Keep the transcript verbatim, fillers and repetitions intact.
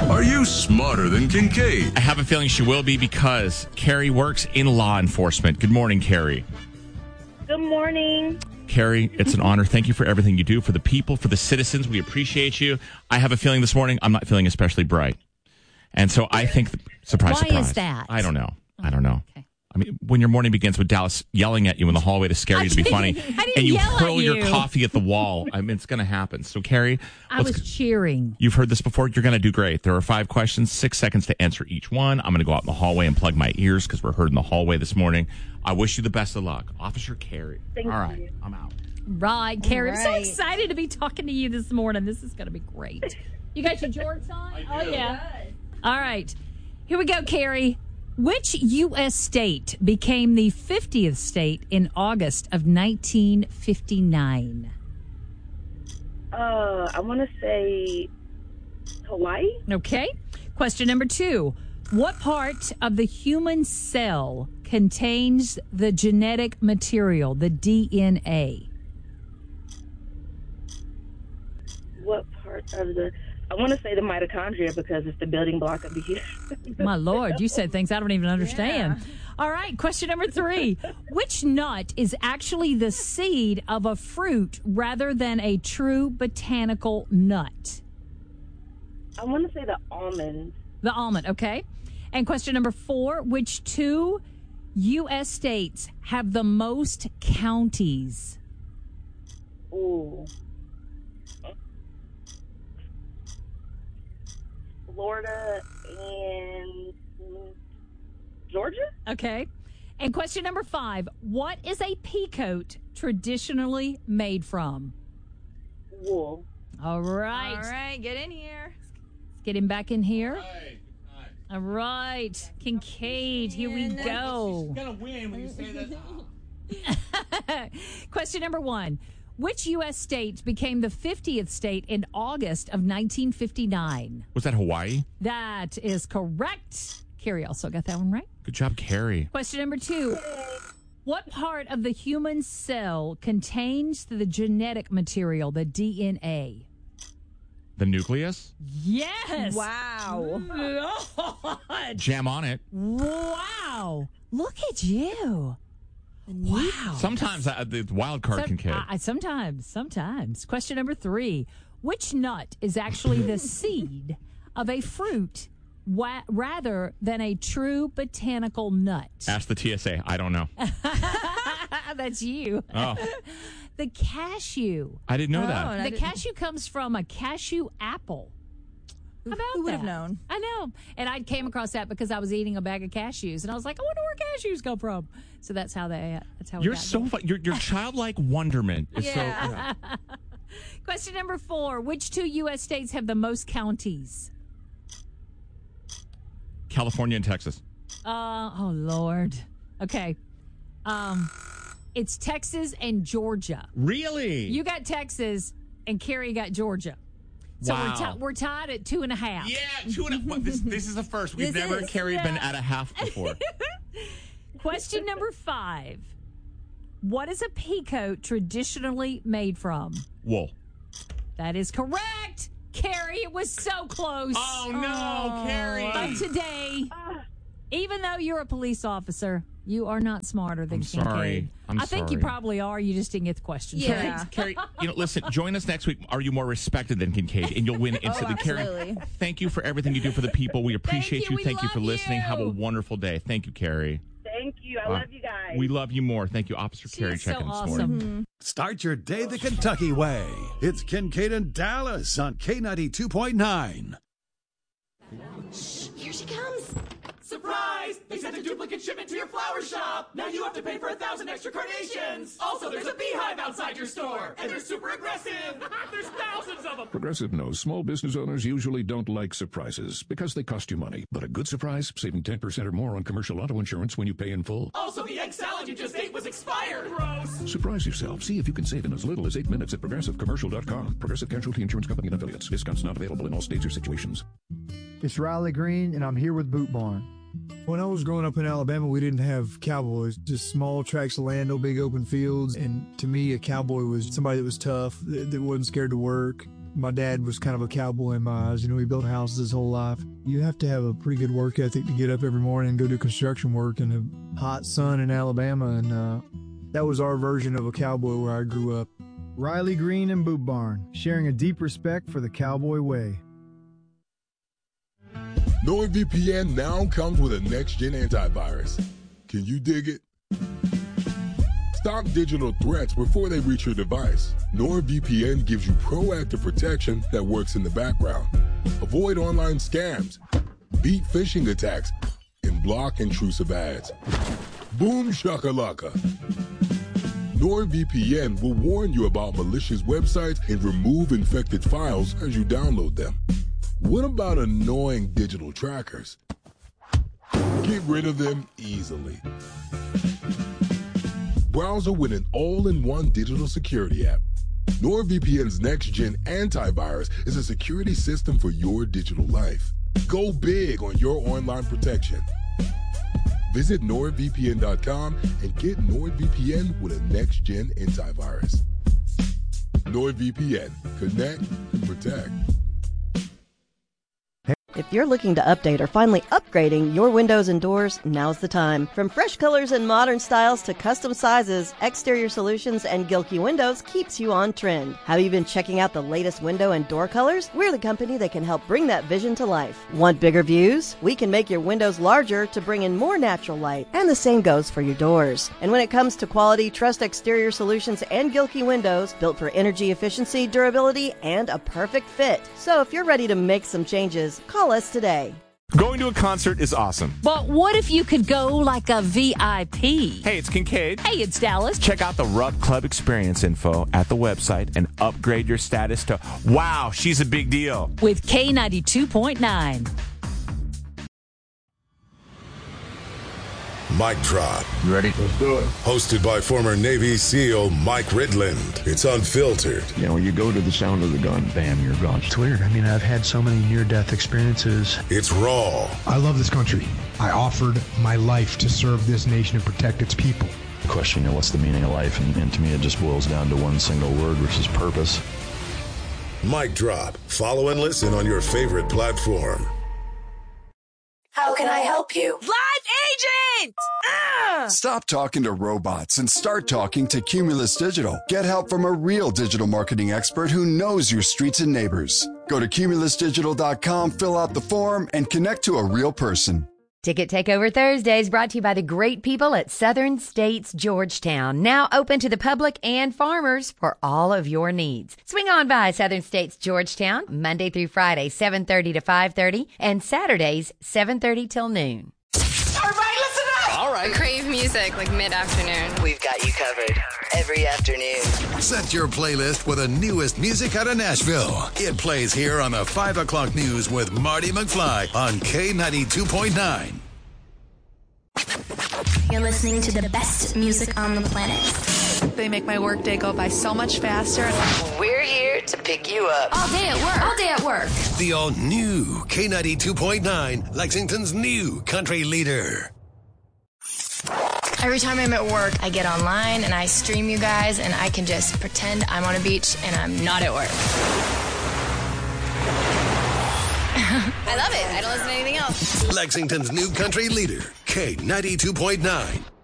Are you smarter than Kincaid? I have a feeling she will be because Carrie works in law enforcement. Good morning, Carrie. Good morning. Carrie, it's an honor. Thank you for everything you do for the people, for the citizens. We appreciate you. I have a feeling this morning I'm not feeling especially bright. And so I think, the, surprise, Why surprise. is that? I don't know. I don't know. Okay. I mean, when your morning begins with Dallas yelling at you in the hallway to scare you to be funny, I didn't and you yell at hurl your you. coffee at the wall, I mean, it's going to happen. So, Carrie, I was cheering. you've heard this before. You're going to do great. There are five questions, six seconds to answer each one. I'm going to go out in the hallway and plug my ears because we're heard in the hallway this morning. I wish you the best of luck. Officer Carrie. Thank All right, you. I'm out. Right, Carrie. I'm so right. excited to be talking to you this morning. This is going to be great. You got your jorts on? I do. Oh, yeah. All right. Here we go, Carrie. Which U S state became the fiftieth state in August of nineteen fifty-nine? Uh, I want to say Hawaii. Okay. Question number two. What part of the human cell contains the genetic material, the D N A? What part of the? I want to say the mitochondria because it's the building block of the human. My Lord, you said things I don't even understand. All right, question number three. Which nut is actually the seed of a fruit rather than a true botanical nut? I want to say the almond. The almond, okay. And question number four. Which two U S states have the most counties? Ooh. Florida and Georgia? Okay. And question number five. What is a peacoat traditionally made from? Wool. All right. All right, get in here. Let's get him back in here. All right. Kincaid, here we go. She's going to win when you say that. Question number one. Which U S state became the fiftieth state in August of nineteen fifty-nine? Was that Hawaii? That is correct. Carrie also got that one right. Good job, Carrie. Question number two. What part of the human cell contains the genetic material, the D N A? The nucleus? Yes. Wow. Lord. Jam on it. Wow. Look at you. Wow. Sometimes I, the wild card Some- can kid. I, I- sometimes, sometimes. Question number three. Which nut is actually the seed of a fruit wa- rather than a true botanical nut? Ask the T S A. I don't know. That's you. Oh, The cashew. I didn't know Oh, that. and I The didn't- cashew comes from a cashew apple. How about Who would have that? known? I know. And I came across that because I was eating a bag of cashews, and I was like, I wonder where cashews come from. So that's how they. That's how we You're got so there. fun. Your, your childlike wonderment is Yeah. so. Yeah. Question number four. Which two U S states have the most counties? California and Texas. Uh, oh, Lord. Okay. Um, it's Texas and Georgia. Really? You got Texas, and Carrie got Georgia. So Wow. we're, ti- we're tied at two and a half. Yeah, two and a half. This, this is the first. We've This never is- carried been at a half before. Question number five. What is a peacoat traditionally made from? Wool. That is correct. Carrie, it was so close. Oh, no, Carrie. But today, even though you're a police officer, you are not smarter than I'm sorry. Kincaid. I'm I think you sorry. probably are. You just didn't get the questions Yeah. right. Carrie, you know, listen, join us next week. Are you more respected than Kincaid? And you'll win instantly. Carrie, absolutely. thank you for everything you do for the people. We appreciate you. you. We Thank you for love listening. you. Have a wonderful day. Thank you, Carrie. Thank you. I Uh, love you guys. We love you more. Thank you, Officer She Carrie, is so checking this awesome. morning. Start your day the Kentucky way. It's Kincaid and Dallas on K ninety-two point nine. Here she comes. Surprise! They sent a duplicate shipment to your flower shop! Now you have to pay for a thousand extra carnations! Also, there's a beehive outside your store! And they're super aggressive! There's thousands of them! Progressive knows small business owners usually don't like surprises because they cost you money. But a good surprise, saving ten percent or more on commercial auto insurance when you pay in full. Also, the egg salad you just ate was expired! Gross! Surprise yourself. See if you can save in as little as eight minutes at progressive commercial dot com. Progressive Casualty Insurance Company and affiliates. Discounts not available in all states or situations. It's Riley Green, and I'm here with Boot Barn. When I was growing up in Alabama, we didn't have cowboys, just small tracts of land, no big open fields. And to me, a cowboy was somebody that was tough, that, that wasn't scared to work. My dad was kind of a cowboy in my eyes. You know, he built houses his whole life. You have to have a pretty good work ethic to get up every morning and go do construction work in the hot sun in Alabama. And uh, that was our version of a cowboy where I grew up. Riley Green and Boot Barn, sharing a deep respect for the cowboy way. NordVPN now comes with a next-gen antivirus. Can you dig it? Stop digital threats before they reach your device. NordVPN gives you proactive protection that works in the background. Avoid online scams, beat phishing attacks, and block intrusive ads. Boom shakalaka. NordVPN will warn you about malicious websites and remove infected files as you download them. What about annoying digital trackers? Get rid of them easily. Browser with an all-in-one digital security app. NordVPN's next-gen antivirus is a security system for your digital life. Go big on your online protection. Visit nord V P N dot com and get NordVPN with a next-gen antivirus. NordVPN. Connect and protect. If you're looking to update or finally upgrading your windows and doors, now's the time. From fresh colors and modern styles to custom sizes, Exterior Solutions and Gilkey Windows keeps you on trend. Have you been checking out the latest window and door colors? We're the company that can help bring that vision to life. Want bigger views? We can make your windows larger to bring in more natural light. And the same goes for your doors. And when it comes to quality, trust Exterior Solutions and Gilkey Windows, built for energy efficiency, durability, and a perfect fit. So if you're ready to make some changes, call us today. Going to a concert is awesome. But what if you could go like a V I P? Hey, it's Kincaid. Hey, it's Dallas. Check out the Rupp Club experience info at the website and upgrade your status to, wow, she's a big deal. With K ninety-two point nine. Mic Drop. You ready? Let's do it. Hosted by former Navy SEAL Mike Ridland. It's unfiltered. You know, when you go to the sound of the gun, bam, you're gone. It's weird. I mean, I've had so many near-death experiences. It's raw. I love this country. I offered my life to serve this nation and protect its people. The question, you know, what's the meaning of life? And, and to me, it just boils down to one single word, which is purpose. Mic Drop. Follow and listen on your favorite platform. How can I help you? Live agent! Ah! Stop talking to robots and start talking to Cumulus Digital. Get help from a real digital marketing expert who knows your streets and neighbors. Go to cumulus digital dot com, fill out the form, and connect to a real person. Ticket Takeover Thursdays brought to you by the great people at Southern States Georgetown. Now open to the public and farmers for all of your needs. Swing on by Southern States Georgetown Monday through Friday, seven thirty to five thirty, and Saturdays, seven thirty till noon. Everybody listen up! All right. Crave music like mid-afternoon. We've got you covered every afternoon. Set your playlist with the newest music out of Nashville. It plays here on the five o'clock news with Marty McFly on K ninety-two point nine. You're listening to the best music on the planet. They make my workday go by so much faster. We're here to pick you up. All day at work. All day at work. The all-new K ninety-two point nine, Lexington's new country leader. Every time I'm at work, I get online and I stream you guys, and I can just pretend I'm on a beach and I'm not at work. I love it. I don't listen to anything else. Lexington's new country leader, K ninety-two point nine.